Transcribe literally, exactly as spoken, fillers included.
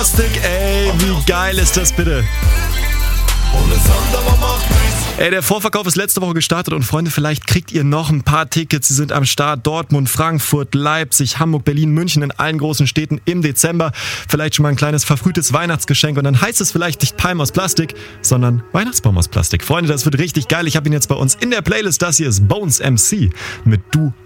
Plastik, ey, wie geil ist das bitte? Ey, der Vorverkauf ist letzte Woche gestartet und Freunde, vielleicht kriegt ihr noch ein paar Tickets. Sie sind am Start. Dortmund, Frankfurt, Leipzig, Hamburg, Berlin, München, in allen großen Städten im Dezember. Vielleicht schon mal ein kleines verfrühtes Weihnachtsgeschenk und dann heißt es vielleicht nicht Palm aus Plastik, sondern Weihnachtsbaum aus Plastik. Freunde, das wird richtig geil. Ich habe ihn jetzt bei uns in der Playlist. Das hier ist Bones M C mit Du